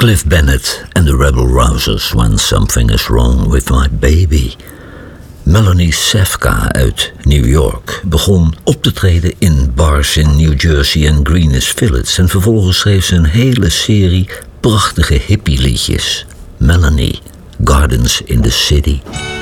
Cliff Bennett en de Rebel Rousers, When Something Is Wrong With My Baby. Melanie Safka uit New York begon op te treden in bars in New Jersey en Greenwich Village en vervolgens schreef ze een hele serie prachtige hippieliedjes. Melanie, Gardens in the City.